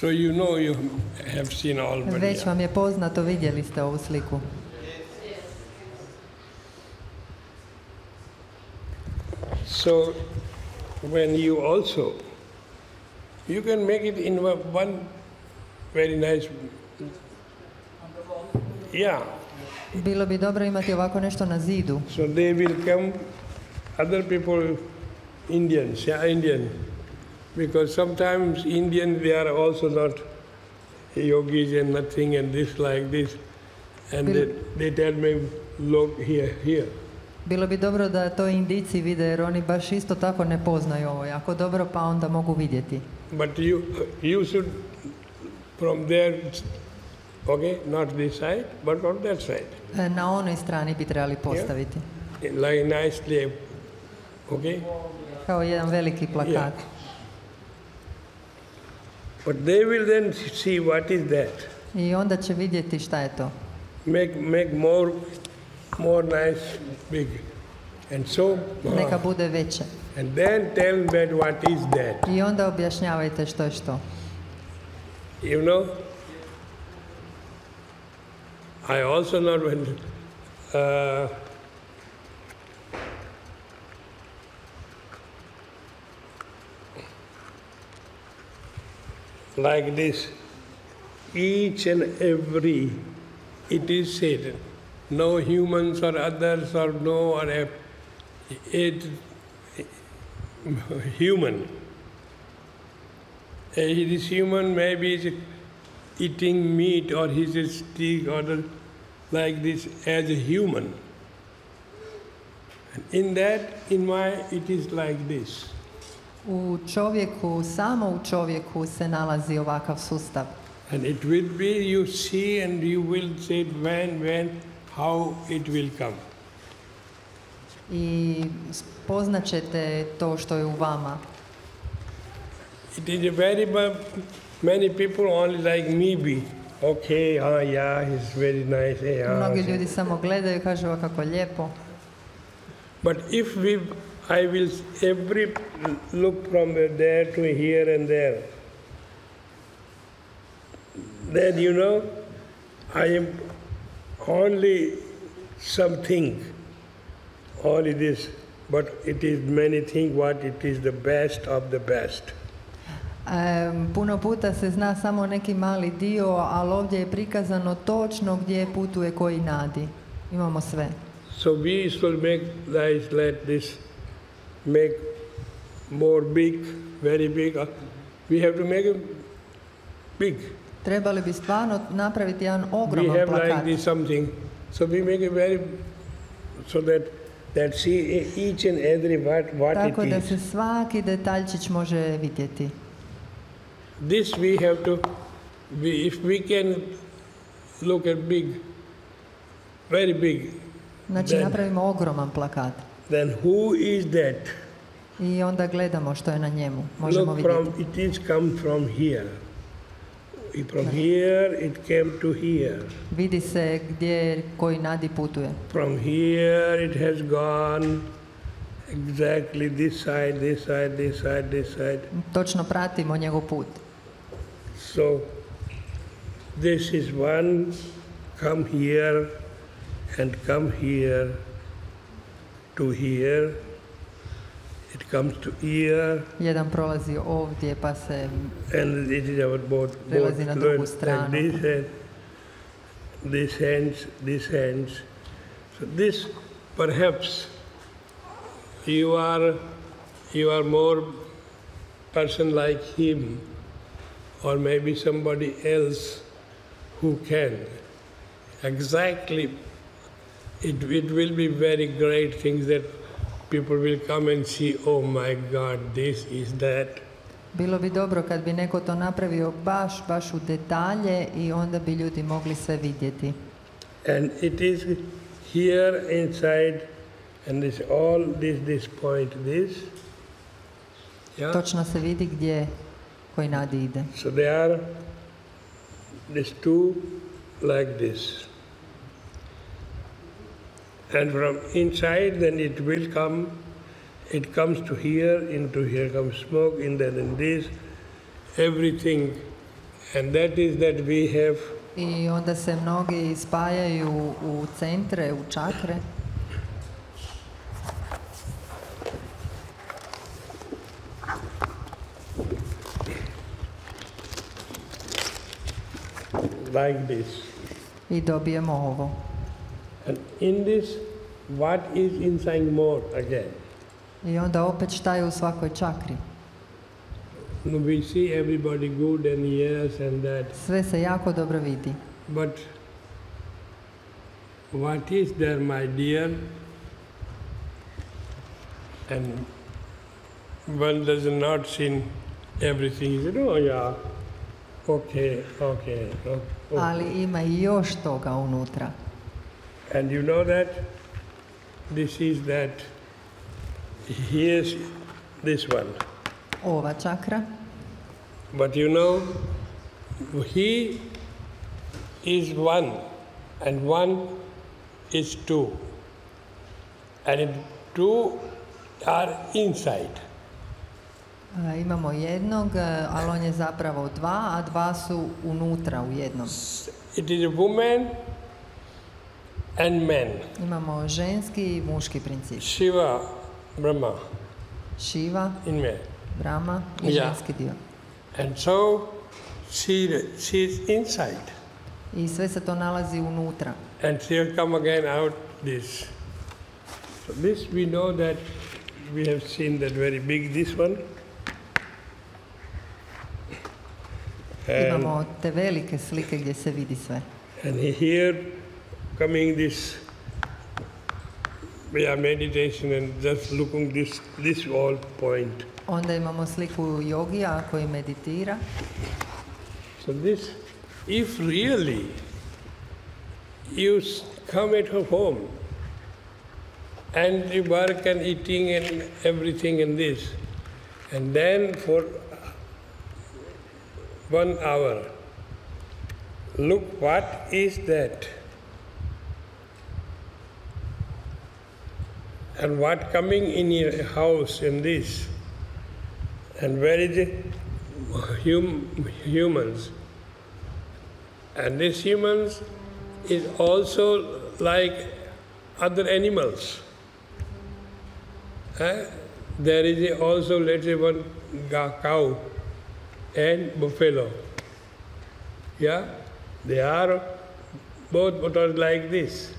So you know you have seen Albania. Već vam je poznato, vidjeli ste ovu sliku. So when you also, you can make it in one very nice, yeah. Bilo bi dobro imati ovako nešto na zidu. So they will come, other people, Indians, Indian. Because sometimes Indians, they are also not yogis and nothing and this like this. And they tell me, look here. Bilo bi dobro da to Indijci vide, jer oni baš isto tako ne poznaju ovo jako dobro, pa onda mogu vidjeti. But you should from there, okay, not this side, but on that side. Na onoj strani bi trebali postaviti. Yeah. Like nicely, okay? Kao jedan veliki plakat. Yeah. But they will then see what is that. I onda će vidjeti šta je to. Make more nice, big. And so, neka bude veće. And then tell that what is that. I onda objašnjavajte što je što. You know, I also not when like this, each and every, it is said, no humans or others or no or it human. He is human, maybe he's eating meat or he's a stick or like this as a human. And in that, it is like this. U čovjeku, samo u čovjeku se nalazi ovakav sustav. And it will be, you see and you will say when, how it will come. I spoznaćete to što je u vama. It is a very, many people only like me be. Okay, yeah, he's very nice. Mnogi ljudi samo gledaju i kažu kako lijepo. But if I will every look from there to here and there, then you know, I am only something, only this, but it is many things what it is the best of the best. Puno puta se zna samo neki mali dio, ali ovdje je prikazano točno gdje putuje koji nadi. Imamo sve. So we should make like this, make more big, very big. We have to make it big. Trebali bi stvarno napraviti jedan ogroman plakat. plakat. We have like this something, so we make it very, so that see each and every what tako it is. Da se svaki detaljčić može vidjeti. This we have to, if we can look at big, very big. Znači napravimo ogroman plakat. Then who is that? I onda gledamo što je na njemu. Možemo vidjeti. It is come from here. From here it came to here. Vidi se gdje koji nadi putuje. From here it has gone exactly this side, this side, this side, this side. Točno pratimo njegov put. So this is one come here and come here to here. It comes to ear. Jedan prolazi ovdje pa se and it is both prelazi na drugu stranu. Like this hands. So this perhaps you are more person like him or maybe somebody else who can. Exactly, it will be very great things that people will come and see, oh my God, this is that. Bilo bi dobro kad bi neko to napravio baš u detalje i onda bi ljudi mogli sve vidjeti. And it is here inside and this all this point this. Yeah? Točno se vidi gdje koji nadi ide. So they are these two like this. And from inside then it will come, it comes to here, into here comes smoke, and then in this, everything And that is that we have I onda se mnogi spajaju u centre, u čakre. like this. I dobijemo ovo. And in this, what is inside more again? I onda opet šta je u svakoj čakri. We see everybody good and yes and that. Sve se jako dobro vidi. But what is there, my dear? And one does not see everything. He said, oh yeah, okay. Ali ima i još toga unutra. And you know that this is that, here's this one. Ova čakra. But you know, he is one, and one is two. And two are inside. Imamo jednog, ali on je zapravo dva, a dva su unutra u jednom. It is a woman and man. Imamo ženski i muški princip. Shiva, Brahma, Shiva, in me. Brahma i ženski dio. And so she is inside. I sve se to nalazi unutra. And she will come again out this. So this we know that we have seen that very big, this one. Imamo te velike slike gdje se vidi sve. And here coming this, we are meditation and just looking this all point. Onda imamo sliku jogija koji meditira. So this, if really you come at home and you work and eating and everything in this, and then for 1 hour, look what is that, and what coming in your house in this, and where is it? Humans. And these humans is also like other animals. There is also, let's say, one cow and buffalo. Yeah? They are both like this.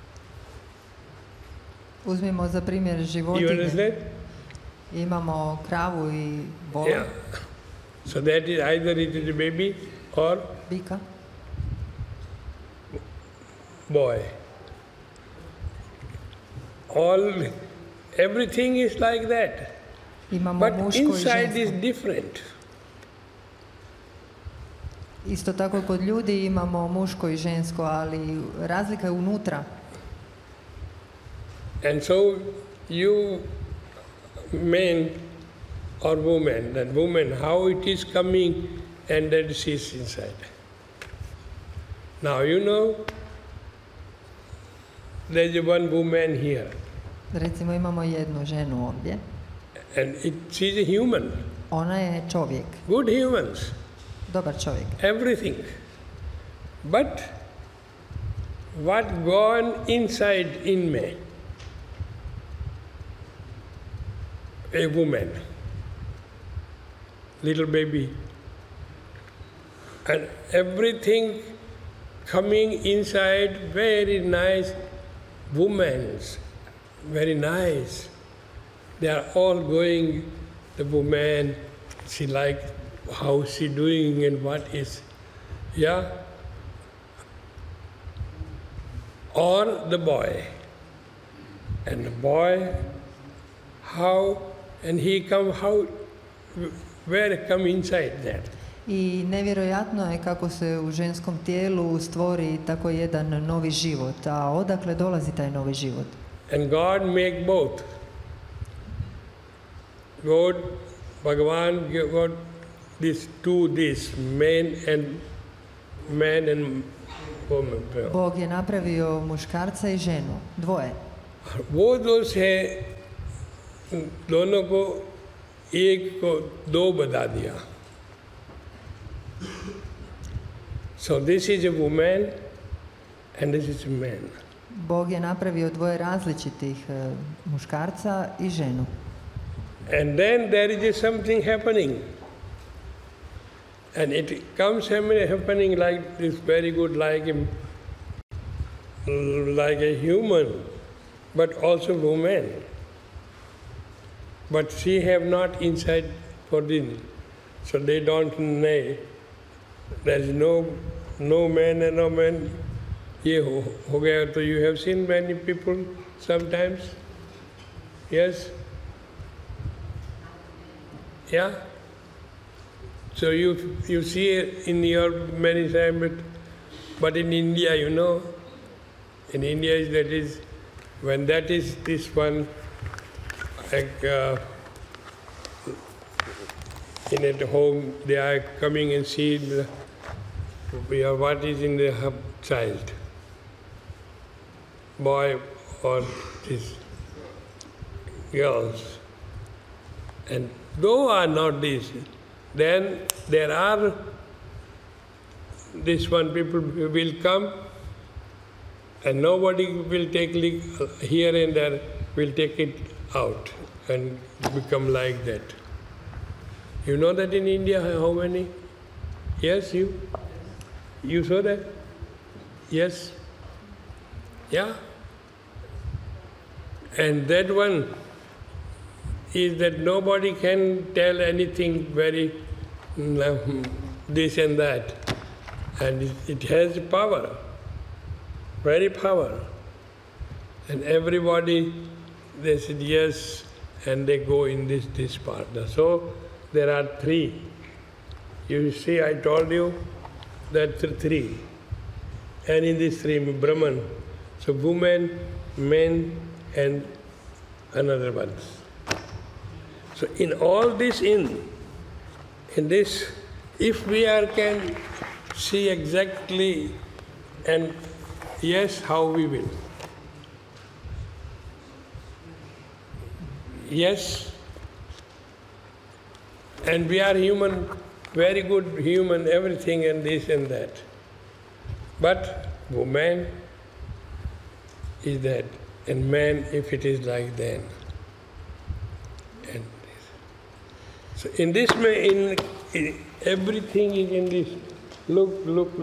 Uzmimo za primjer You životinje. understand? Imamo kravu i bolu. Yeah. So that is either it is a baby or Bika. boy. Everything is like that. Imamo But muško i inside is žensko. different. Isto tako kod ljudi imamo muško i žensko, ali razlika je unutra. And so you, man or woman, that woman, how it is coming and that she is inside. Now you know, there is one woman here. Recimo imamo jednu ženu ovdje. And she is a human. Ona je čovjek, Good humans. dobar čovjek. Everything. But what gone inside in me? A woman, little baby, and everything coming inside, very nice women's, very nice. They are all going, the woman, she like how she doing and what is, yeah? Or the boy. And the boy, how, and he come, how, where come inside that? I nevjerojatno je kako se u ženskom tijelu stvori tako jedan novi život. A odakle dolazi taj novi život? And God make both. God, Bhagavan, God, this man and woman. Bog je napravio muškarca i ženu, dvoje. वो दोष है, दोनों को एक को दो बता दिया. So this is a woman and this is a man. Bog je napravio dvoje različitih muškarca i ženu. And then there is something happening. And it comes happening like this, very good, like a human, but also woman. But she have not inside for this, so they don't know. There is no man and no man. ये हो गया तो you have seen many people sometimes, yes, yeah. So you see it in your many times, but in India, you know, in India when that is this one, like in at home they are coming and see what is in the child, boy or these girls, and though are not this, then there are this one people will come and nobody will take here and there will take it out and become like that. You know that in India how many? Yes, you saw that? Yes? Yeah? And that one is that nobody can tell anything very this and that. And it has power, very power. And everybody, they said yes, and they go in this part. So there are three. You see, I told you that three. And in these three, Brahman. So woman, men, and another one. So in all this, in this, if we can see exactly, and yes, how we will. Yes, and we are human, very good human, everything and this and that. But woman is that, and man if it is like that. And so in this way, in everything is in this. Look,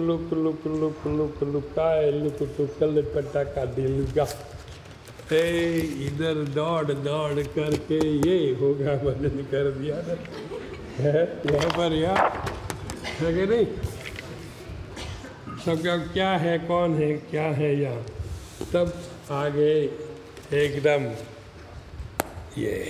I look to Kalpata ka dil ga. Hey, इधर दौड़ करके ये होगा भजन कर दिया ना, है यहाँ पर यार, है कि नहीं? सबका क्या है, कौन है, क्या है यहाँ, सब आगे एकदम ये.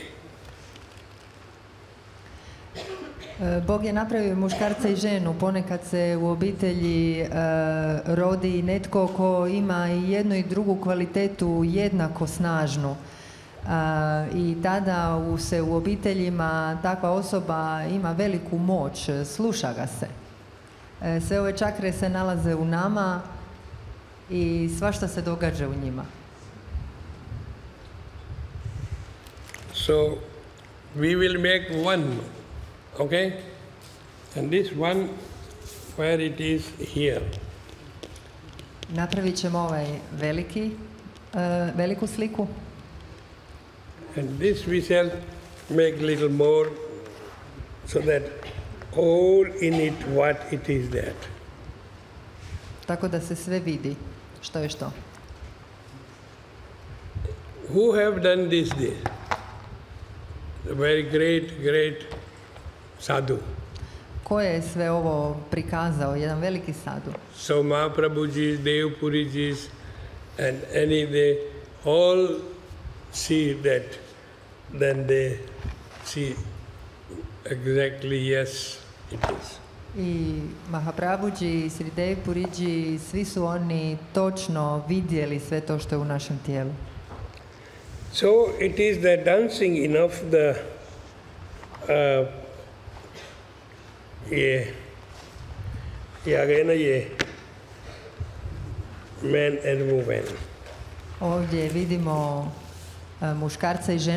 Bog je napravio muškarca i ženu. Ponekad se u obitelji rodi netko ko ima i jednu i drugu kvalitetu jednako snažnu. I tada se u obiteljima takva osoba ima veliku moć, sluša ga se. Sve ove čakre se nalaze u nama i svašta se događa u njima. So we will make one. Okay? And this one, where it is here. Napravit ćemo ovaj veliku sliku. And this we shall make little more, so that all in it what it is that. Tako da se sve vidi što je što. Who have done this? A very great sadhu. Ko je sve ovo prikazao? Jedan veliki sadhu. So Mahaprabhuji, Devpuriji, and they all see that. Then they see exactly, yes, it is. I Mahaprabhuji, Sridev Puriji, svi su oni točno vidjeli sve to što je u našem tijelu. So it is the dancing enough the man and woman. Ovdje vidimo muškarca i ženu